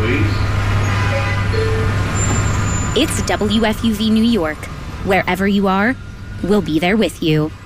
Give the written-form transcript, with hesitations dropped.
please. It's WFUV New York. Wherever you are, we'll be there with you.